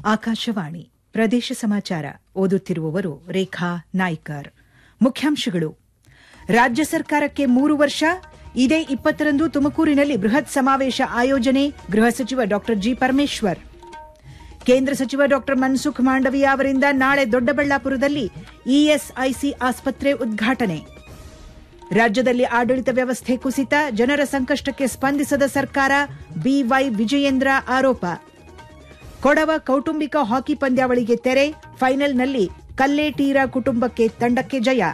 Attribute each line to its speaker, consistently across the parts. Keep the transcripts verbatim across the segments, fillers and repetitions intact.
Speaker 1: ಆಕಾಶವಾಣಿ ಪ್ರದೇಶ ಸಮಾಚಾರ ಓದುತ್ತಿರುವವರು ರೇಖಾ ನಾಯ್ಕರ್. ಮುಖ್ಯಾಂಶಗಳು: ರಾಜ್ಯ ಸರ್ಕಾರಕ್ಕೆ ಮೂರು ವರ್ಷ, ಇದೇ ಇಪ್ಪತ್ತರಂದು ತುಮಕೂರಿನಲ್ಲಿ ಬೃಹತ್ ಸಮಾವೇಶ ಆಯೋಜನೆ, ಗೃಹ ಸಚಿವ ಡಾ ಜಿ ಪರಮೇಶ್ವರ್. ಕೇಂದ್ರ ಸಚಿವ ಡಾ ಮನ್ಸುಖ್ ಮಾಂಡವಿಯಾ ಅವರಿಂದ ನಾಳೆ ದೊಡ್ಡಬಳ್ಳಾಪುರದಲ್ಲಿ ಇಎಸ್ಐಸಿ ಆಸ್ಪತ್ರೆ ಉದ್ಘಾಟನೆ. ರಾಜ್ಯದಲ್ಲಿ ಆಡಳಿತ ವ್ಯವಸ್ಥೆ ಕುಸಿತ, ಜನರ ಸಂಕಷ್ಟಕ್ಕೆ ಸ್ಪಂದಿಸದ ಸರ್ಕಾರ, ಬಿವೈ ವಿಜಯೇಂದ್ರ ಆರೋಪ. ಕೊಡವ ಕೌಟುಂಬಿಕ ಹಾಕಿ ಪಂದ್ಯಾವಳಿಗೆ ತೆರೆ, ಫೈನಲ್ನಲ್ಲಿ ಕಲ್ಲೇಟೀರ ಕುಟುಂಬಕ್ಕೆ ತಂಡಕ್ಕೆ ಜಯ.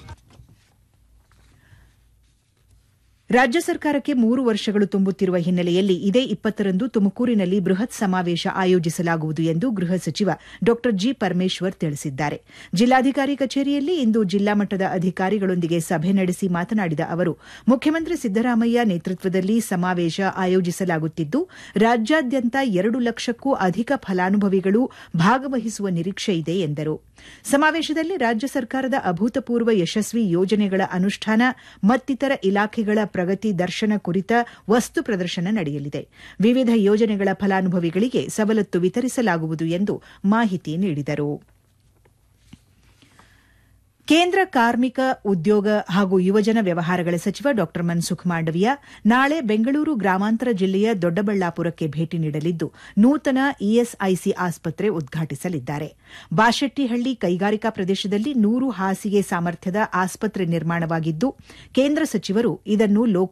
Speaker 1: ರಾಜ್ಯ ಸರ್ಕಾರಕ್ಕೆ ಮೂರು ವರ್ಷಗಳು ತುಂಬುತ್ತಿರುವ ಹಿನ್ನೆಲೆಯಲ್ಲಿ ಇದೇ ಇಪ್ಪತ್ತರಂದು ತುಮಕೂರಿನಲ್ಲಿ ಬೃಹತ್ ಸಮಾವೇಶ ಆಯೋಜಿಸಲಾಗುವುದು ಎಂದು ಗೃಹ ಸಚಿವ ಡಾ ಜಿ ಪರಮೇಶ್ವರ್ ತಿಳಿಸಿದ್ದಾರೆ. ಜಿಲ್ಲಾಧಿಕಾರಿ ಕಚೇರಿಯಲ್ಲಿ ಇಂದು ಜಿಲ್ಲಾ ಮಟ್ಟದ ಅಧಿಕಾರಿಗಳೊಂದಿಗೆ ಸಭೆ ನಡೆಸಿ ಮಾತನಾಡಿದ ಅವರು, ಮುಖ್ಯಮಂತ್ರಿ ಸಿದ್ದರಾಮಯ್ಯ ನೇತೃತ್ವದಲ್ಲಿ ಸಮಾವೇಶ ಆಯೋಜಿಸಲಾಗುತ್ತಿದ್ದು, ರಾಜ್ಯಾದ್ಯಂತ ಎರಡು ಲಕ್ಷಕ್ಕೂ ಅಧಿಕ ಫಲಾನುಭವಿಗಳು ಭಾಗವಹಿಸುವ ನಿರೀಕ್ಷೆ ಇದೆ ಎಂದರು. ಸಮಾವೇಶದಲ್ಲಿ ರಾಜ್ಯ ಸರ್ಕಾರದ ಅಭೂತಪೂರ್ವ ಯಶಸ್ವಿ ಯೋಜನೆಗಳ ಅನುಷ್ಠಾನ ಮತ್ತಿತರ ಇಲಾಖೆಗಳ ಪ್ರಗತಿ ದರ್ಶನ ಕುರಿತ ವಸ್ತು ಪ್ರದರ್ಶನ ನಡೆಯಲಿದೆ. ವಿವಿಧ ಯೋಜನೆಗಳ ಫಲಾನುಭವಿಗಳಿಗೆ ಸವಲತ್ತು ವಿತರಿಸಲಾಗುವುದು ಎಂದು ಮಾಹಿತಿ ನೀಡಿದರು. ಕೇಂದ್ರ ಕಾರ್ಮಿಕ, ಉದ್ಯೋಗ ಹಾಗೂ ಯುವಜನ ವ್ಯವಹಾರಗಳ ಸಚಿವ ಡಾ ಮನ್ಸುಖ್ ಮಾಂಡವಿಯಾ ನಾಳೆ ಬೆಂಗಳೂರು ಗ್ರಾಮಾಂತರ ಜಿಲ್ಲೆಯ ದೊಡ್ಡಬಳ್ಳಾಪುರಕ್ಕೆ ಭೇಟಿ ನೀಡಲಿದ್ದು, ನೂತನ ಇಎಸ್ಐಸಿ ಆಸ್ಪತ್ರೆ ಉದ್ಘಾಟಿಸಲಿದ್ದಾರೆ. ಬಾಶೆಟ್ಟಿಹಳ್ಳಿ ಕೈಗಾರಿಕಾ ಪ್ರದೇಶದಲ್ಲಿ ನೂರು ಹಾಸಿಗೆ ಸಾಮರ್ಥ್ಯದ ಆಸ್ಪತ್ರೆ ನಿರ್ಮಾಣವಾಗಿದ್ದು, ಕೇಂದ್ರ ಸಚಿವರು ಇದನ್ನು